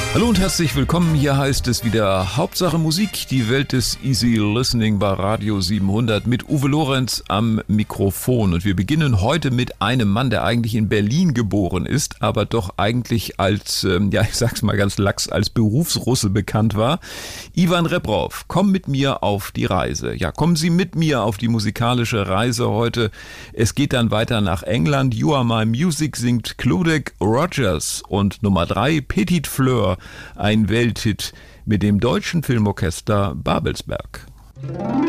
Hallo und herzlich willkommen. Hier heißt es wieder Hauptsache Musik, die Welt des Easy Listening bei Radio 700 mit Uwe Lorenz am Mikrofon. Und wir beginnen heute mit einem Mann, der eigentlich in Berlin geboren ist, aber doch eigentlich als, ich sag's mal ganz lax, als Berufsrusse bekannt war. Ivan Rebrov, komm mit mir auf die Reise. Ja, kommen Sie mit mir auf die musikalische Reise heute. Es geht dann weiter nach England. You Are My Music singt Clodagh Rogers und Nummer 3 Petite Fleur. Ein Welthit mit dem Deutschen Filmorchester Babelsberg.